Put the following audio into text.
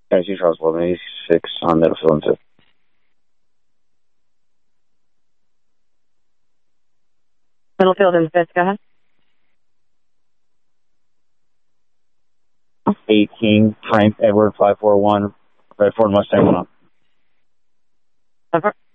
Tennessee Charles 1186 on Middlefield and 5th. Middlefield and 5th, go ahead. 18, Frank Edward 541, Red Ford Mustang 1 up.